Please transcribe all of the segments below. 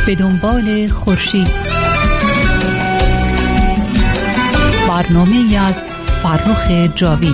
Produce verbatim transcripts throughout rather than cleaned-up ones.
به دنبال خورشید، برنامه‌ای از فرخ جاوید.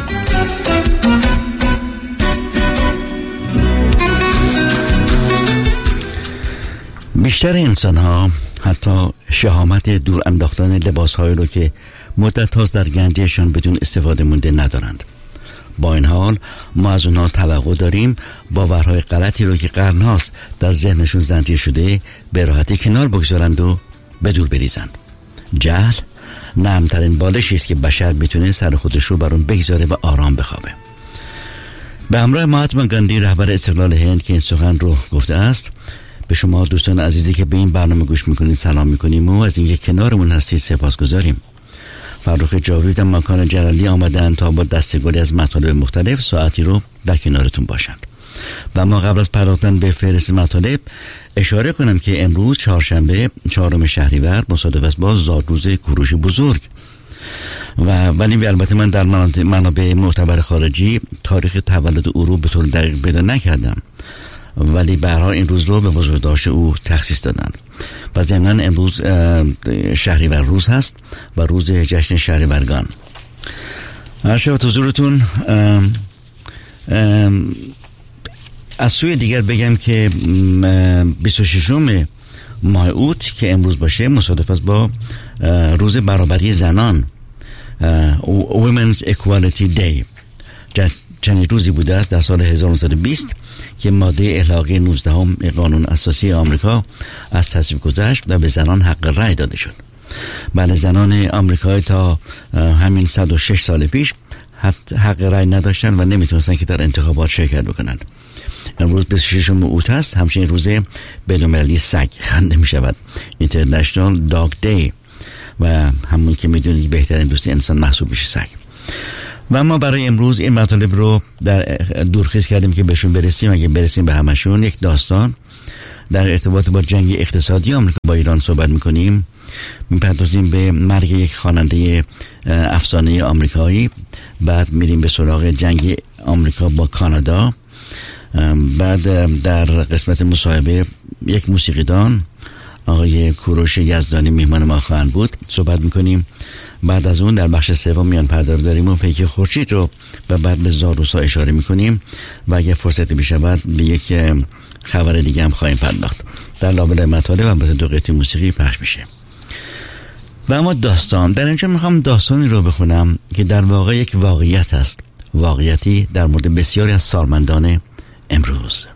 بیشتر انسان ها حتی شهامت دور انداختن لباس هایی رو که مدت هاست در گنجشان بدون استفاده مونده ندارند. با این حال ما از اونها توقع داریم باورهای غلطی رو که قرن هاست در ذهنشون زنجیر شده به راحتی کنار بگذارند و به دور بریزند. جهل نرمترین بالشی است که بشر میتونه سر خودش رو بر اون بگذاره و آرام بخوابه. به همراه مهاتما گاندی رهبر استقلال هند که این سخن رو گفته است، به شما دوستان عزیزی که به این برنامه گوش میکنید سلام میکنیم و از اینکه کنارمون هستید سپاسگزاریم. فرخ جاوید و مکان جلالی آمدن تا با دسته‌گلی از مطالب مختلف ساعتی رو در کنارتون باشند. و ما قبل از پرداختن به فهرست مطالب اشاره کنم که امروز چهارشنبه چهارم شهریور مصادف است با زادروز کوروش بزرگ و ولی البته من در منابع معتبر خارجی تاریخ تولد او رو به طور دقیق پیدا نکردم، ولی به هر حال این روز رو به بزرگداشت او تخصیص دادن و ضمناً امروز شهریور روز هست و روز جشن شهریورگان. هر شب حضورتون از سوی دیگر بگم که بیست و ششم ماه اوت که امروز باشه مصادف است با روز برابری زنان، Women's Equality Day. چنین روزی بوده است در سال هزار و نهصد و بیست که ماده احلاقی نوزدهم قانون اساسی آمریکا از تصویب گذشت و به زنان حق رأی داده شد. بله، زنان آمریکایی تا همین صد و شش سال پیش حق رأی نداشتن و نمیتونستن که در انتخابات شرکت بکنند. امروز بیست و ششم اوت است، همچنین روز بین‌المللی سگ خوانده می شود، International Dog Day، و همون که میدونید بهترین دوست انسان محسوب میشه سگ. و ما برای امروز این مطالب رو در دورخیز کردیم که بهشون برسیم. اگه برسیم به همشون، یک داستان در ارتباط با جنگ اقتصادی آمریکا با ایران صحبت میکنیم، میپردازیم به مرگ یک خواننده افسانه آمریکایی، بعد میریم به سراغ جنگ آمریکا با کانادا، بعد در قسمت مصاحبه یک موسیقیدان آقای کوروش یزدانی میهمان ما خواهند بود، صحبت میکنیم. بعد از اون در بخش سوم میان پرده داریم و پیک خورشید رو و بعد به زاروسا اشاره میکنیم و اگه فرصتی بشود به یک خبر دیگه هم خواهیم پرداخت. در لابلای مطالب هم دو قطعه موسیقی پخش میشه. و اما داستان، در اینجا میخوام داستانی رو بخونم که در واقع یک واقعیت است، واقعیتی در مورد بسیاری از سالمندان امروز.